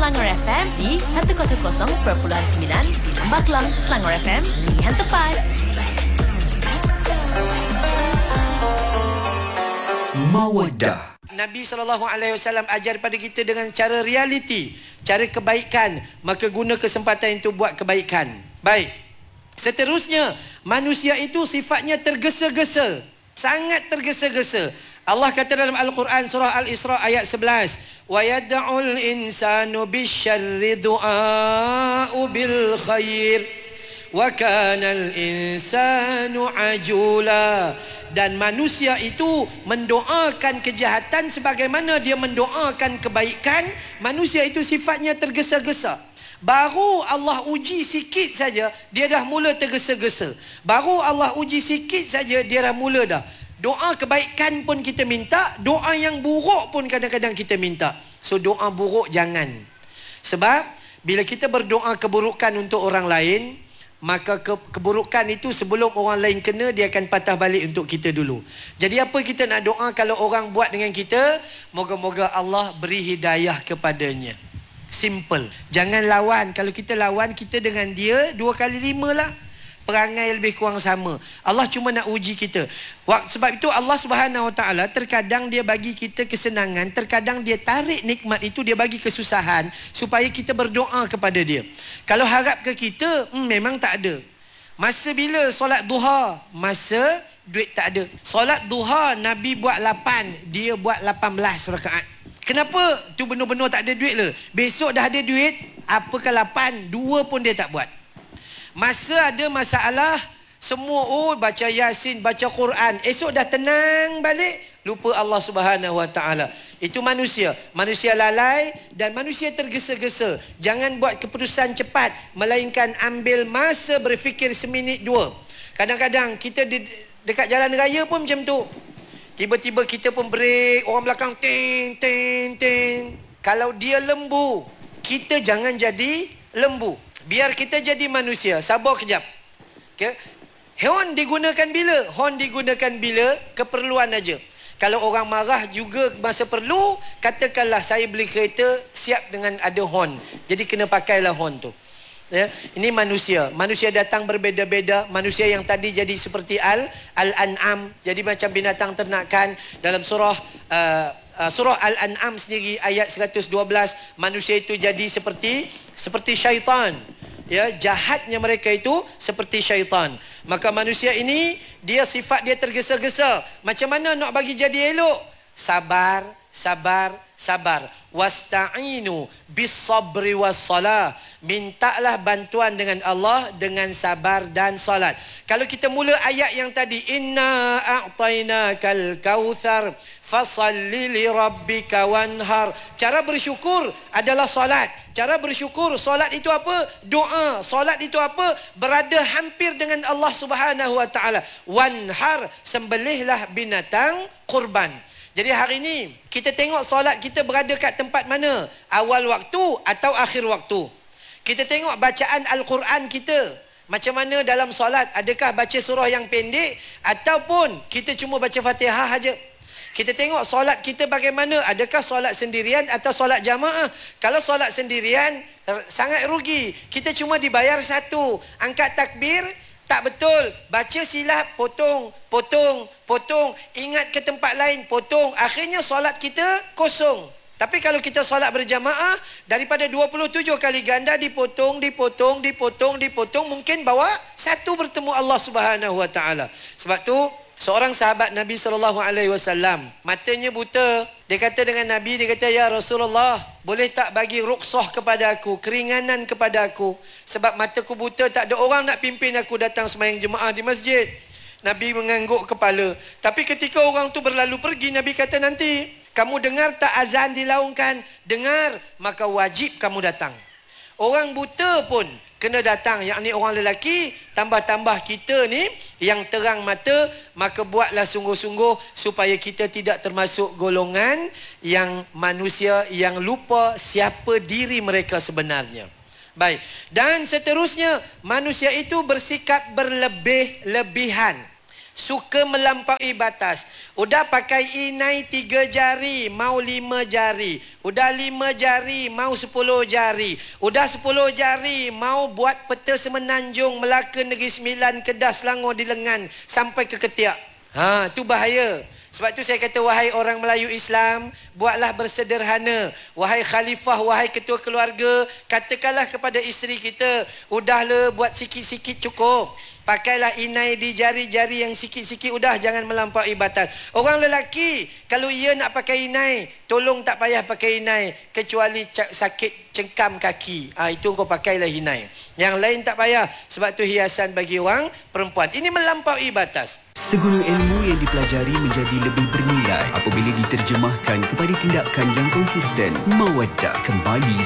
Selangor FM di 100.9 di Lembah Kelang, Selangor FM, pilihan tepat. Mawaddah. Nabi SAW ajar pada kita dengan cara realiti, cara kebaikan, maka guna kesempatan itu buat kebaikan. Baik. Seterusnya, manusia itu sifatnya tergesa-gesa, sangat tergesa-gesa. Allah kata dalam Al-Quran surah Al-Isra ayat 11, wa yad'ul insanu bisyarri du'a'u bil khair wa kanal insanu ajula. Dan manusia itu mendoakan kejahatan sebagaimana dia mendoakan kebaikan. Manusia itu sifatnya tergesa-gesa. Baru Allah uji sikit saja, dia dah mula tergesa-gesa. Baru Allah uji sikit saja, dia dah mula dah. Doa kebaikan pun kita minta, doa yang buruk pun kadang-kadang kita minta. So doa buruk jangan. Sebab bila kita berdoa keburukan untuk orang lain, maka keburukan itu sebelum orang lain kena, dia akan patah balik untuk kita dulu. Jadi apa kita nak doa kalau orang buat dengan kita? Moga-moga Allah beri hidayah kepadanya. Simple. Jangan lawan. Kalau kita lawan, kita dengan dia 2 kali 5 lah. Perangai lebih kurang sama. Allah cuma nak uji kita. Sebab itu Allah Subhanahu Wa Taala terkadang dia bagi kita kesenangan, terkadang dia tarik nikmat itu, dia bagi kesusahan supaya kita berdoa kepada dia. Kalau harap ke kita, memang tak ada. Masa bila solat duha? Masa duit tak ada. Solat duha Nabi buat 8, dia buat 18 rakaat. Kenapa? Tu benar-benar tak ada duit le. Besok dah ada duit, apakah 8? 2 pun dia tak buat. Masa ada masalah, semua baca Yasin, baca Quran. Esok dah tenang balik, lupa Allah Subhanahu Wa Taala. Itu manusia. Manusia lalai dan manusia tergesa-gesa. Jangan buat keputusan cepat, melainkan ambil masa berfikir seminit 2. Kadang-kadang kita dekat jalan raya pun macam tu. Tiba-tiba kita pun break, orang belakang ting ting ting. Kalau dia lembu, kita jangan jadi lembu. Biar kita jadi manusia. Sabar kejap. Okay? Horn digunakan bila? Horn digunakan bila keperluan aja. Kalau orang marah juga masa perlu, katakanlah saya beli kereta siap dengan ada horn. Jadi kena pakailah horn tu. Ya, ini manusia. Manusia datang berbeza-beza. Manusia yang tadi jadi seperti Al-An'am, jadi macam binatang ternakan. Dalam surah Al-An'am sendiri ayat 112, manusia itu jadi seperti syaitan. Ya, jahatnya mereka itu seperti syaitan. Maka manusia ini, dia sifat dia tergesa-gesa. Macam mana nak bagi jadi elok? Sabar, sabar, sabar. Wasta'inu bis-sabri was-salah. Mintalah bantuan dengan Allah dengan sabar dan salat. Kalau kita mula ayat yang tadi, inna a'tainakal kautsar fasalli li rabbika wanhar. Cara bersyukur adalah salat. Cara bersyukur, salat itu apa? Doa. Salat itu apa? Berada hampir dengan Allah Subhanahu Wa Taala. Wanhar, sembelihlah binatang kurban. Jadi hari ini kita tengok solat kita berada kat tempat mana? Awal waktu atau akhir waktu? Kita tengok bacaan Al-Quran kita. Macam mana dalam solat? Adakah baca surah yang pendek ataupun kita cuma baca Fatihah saja? Kita tengok solat kita bagaimana? Adakah solat sendirian atau solat jamaah? Kalau solat sendirian sangat rugi. Kita cuma dibayar 1. Angkat takbir tak betul, baca silap, potong, ingat ke tempat lain, potong. Akhirnya solat kita kosong. Tapi kalau kita solat berjamaah, daripada 27 kali ganda dipotong, mungkin bawa 1 bertemu Allah Subhanahu Wa Taala. Sebab tu seorang sahabat Nabi SAW, matanya buta. Dia kata dengan Nabi, dia kata, ya Rasulullah, boleh tak bagi ruksah kepada aku, keringanan kepada aku. Sebab mataku buta, tak ada orang nak pimpin aku datang sembahyang jemaah di masjid. Nabi mengangguk kepala. Tapi ketika orang tu berlalu pergi, Nabi kata, nanti kamu dengar tak azan dilaungkan? Dengar, maka wajib kamu datang. Orang buta pun kena datang, yakni orang lelaki. Tambah-tambah kita ni yang terang mata, maka buatlah sungguh-sungguh supaya kita tidak termasuk golongan yang manusia yang lupa siapa diri mereka sebenarnya. Baik, dan seterusnya manusia itu bersikap berlebih-lebihan. Suka melampaui batas. Udah pakai inai 3 jari, mau 5 jari. Udah 5 jari, mau 10 jari. Udah 10 jari, mau buat peta semenanjung, Melaka, Negeri Sembilan, Kedah, Selangor di lengan sampai ke ketiak. Tu bahaya. Sebab tu saya kata, wahai orang Melayu Islam, buatlah bersederhana. Wahai khalifah, wahai ketua keluarga, katakanlah kepada isteri kita, udahlah buat sikit-sikit cukup. Pakailah inai di jari-jari yang sikit-sikit, udah, jangan melampaui batas. Orang lelaki, kalau ia nak pakai inai, tolong tak payah pakai inai, kecuali sakit cengkam kaki. Itu kau pakailah inai. Yang lain tak payah, sebab tu hiasan bagi orang perempuan. Ini melampaui batas. Segala ilmu yang dipelajari menjadi lebih bernilai apabila diterjemahkan kepada tindakan yang konsisten. Mawaddah kembali